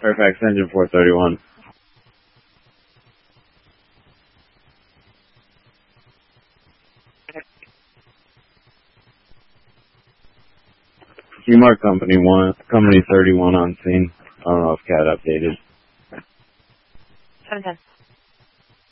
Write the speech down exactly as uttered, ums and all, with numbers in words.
Fairfax engine four thirty-one. Q-Mark Company one, Company thirty-one on scene. I don't know if C A D updated. seven ten.